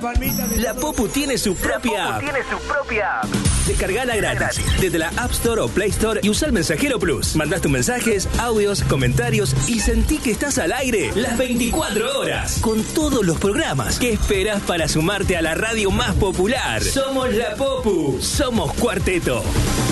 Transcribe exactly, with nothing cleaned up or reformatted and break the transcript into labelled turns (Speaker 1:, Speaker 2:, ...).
Speaker 1: La Popu tiene su propia app.
Speaker 2: tiene su propia app.
Speaker 1: Descargala gratis desde la App Store o Play Store y usa el Mensajero Plus. Mandás tus mensajes, audios, comentarios y sentí que estás al aire las veinticuatro horas con todos los programas. ¿Qué esperás para sumarte a la radio más popular? Somos La Popu. Somos Cuarteto.